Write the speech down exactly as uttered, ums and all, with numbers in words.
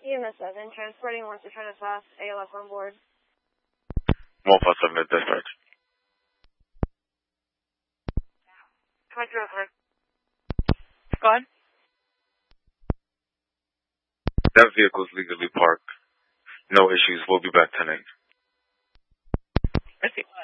E M S seven, transporting wants to turn us off, A L S on board. one five seven at dispatch. twenty-three oh three. Go ahead. That vehicle is legally parked. No issues. We'll be back tonight. I see.